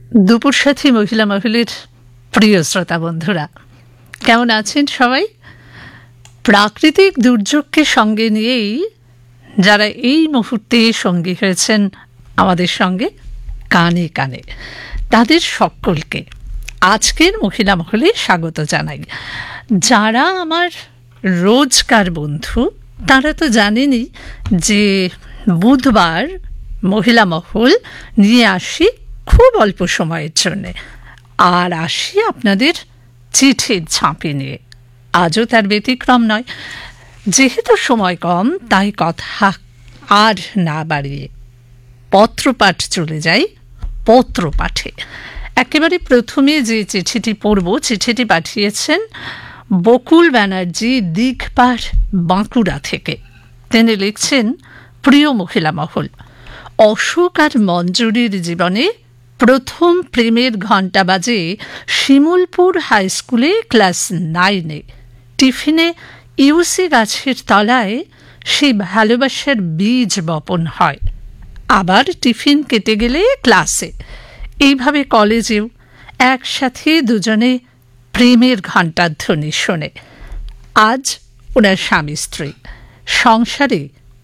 দুপুর সাথী মহিলা মহলের প্রিয় শ্রোতা বন্ধুরা, কেমন আছেন সবাই? প্রাকৃতিক দুর্যোগকে সঙ্গে নিয়েই যারা এই মুহূর্তে সঙ্গী হয়েছেন আমাদের সঙ্গে কানে কানে, তাদের সকলকে আজকের মহিলা মহলে স্বাগত জানাই। যারা আমার রোজকার বন্ধু তারা তো জানেনই যে বুধবার মহিলা মহল নিয়ে আসি খুব অল্প সময়ের জন্যে, আর আসি আপনাদের চিঠির ঝাঁপি নিয়ে। আজও তার ব্যতিক্রম নয়। যেহেতু সময় কম তাই কথা আর না বাড়িয়ে পত্রপাঠ চলে যাই পত্রপাঠে। একেবারে প্রথমে যে চিঠিটি পড়ব, চিঠিটি পাঠিয়েছেন বকুল ব্যানার্জি দিঘপাড়, বাঁকুড়া থেকে। তিনি লিখছেন, প্রিয় মহিলা মহল, অশোক আর মঞ্জুরির জীবনে প্রথম প্রেমের ঘণ্টা বাজে শিমুলপুর হাই স্কুলে ক্লাস 9-এ। টিফিনে ইউসি গাছের তলায় সেই ভালোবাসার বীজ বপন হয়। আবার টিফিন কেটে গেলে ক্লাসে। এইভাবে কলেজেও একসাথে দুজনে প্রেমের ঘণ্টাধ্বনি শোনে। আজ ওনার স্বামী স্ত্রী, সংসারে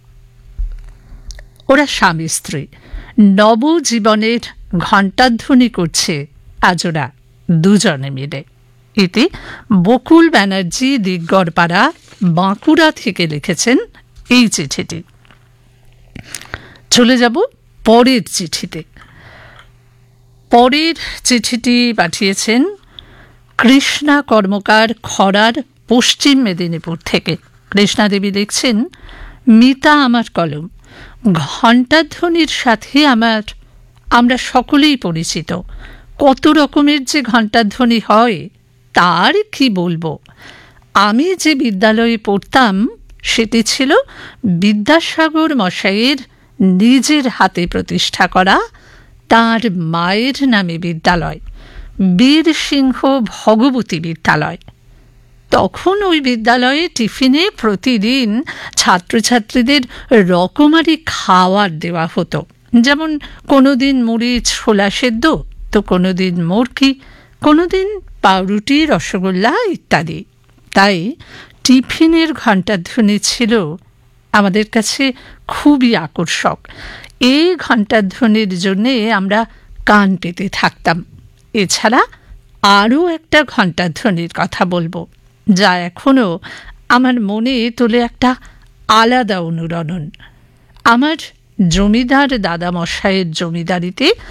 ওরা স্বামী স্ত্রী, নবজীবনের ঘণ্টাধ্বনি করছে আজ ওরা দুজনে মিলে। এতে বকুল ব্যানার্জি দিগড়পাড়া, বাঁকুড়া থেকে লিখেছেন এই চিঠিটি। চলে যাব পরের চিঠিতে। পরের চিঠিটি পাঠিয়েছেন কৃষ্ণা কর্মকার, খড়ার, পশ্চিম মেদিনীপুর থেকে। কৃষ্ণা দেবী লিখছেন, মিতা আমার কলম। ঘণ্টাধ্বনির সাথে আমরা সকলেই পরিচিত। কত রকমের যে ঘণ্টাধ্বনি হয় তার কি বলবো। আমি যে বিদ্যালয়ে পড়তাম সেটি ছিল বিদ্যাসাগর মশাইয়ের নিজের হাতে প্রতিষ্ঠা করা তাঁর মায়ের নামে বিদ্যালয়, বীর সিংহ ভগবতী বিদ্যালয়। তখন ওই বিদ্যালয়ে টিফিনে প্রতিদিন ছাত্রছাত্রীদের রকমারি খাবার দেওয়া হতো। যেমন কোনোদিন মুড়ি ছোলা সেদ্ধ, তো কোনোদিন মুরকি, কোনোদিন পাউরুটি, রসগোল্লা ইত্যাদি। তাই টিফিনের ঘণ্টাধ্বনি ছিল আমাদের কাছে খুবই আকর্ষক। এই ঘণ্টাধ্বনির জন্যে আমরা কান পেতে থাকতাম। এছাড়া আরও একটা ঘণ্টাধ্বনির কথা বলবো, যা এখনও আমার মনে তোলে একটা আলাদা অনুরণন। আমার জমিদার দাদামশাইয়ের জমিদারিতে